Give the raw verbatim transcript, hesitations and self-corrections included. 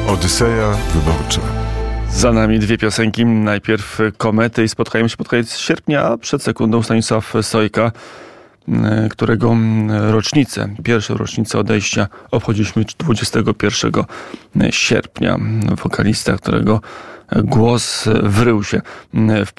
Odyseja wyborcza. Za nami dwie piosenki. Najpierw Komety i Spotkajmy się pod koniec sierpnia, a przed sekundą Stanisław Sojka, którego rocznicę, pierwszą rocznicę odejścia obchodziliśmy dwudziestego pierwszego sierpnia. Wokalista, którego głos wrył się w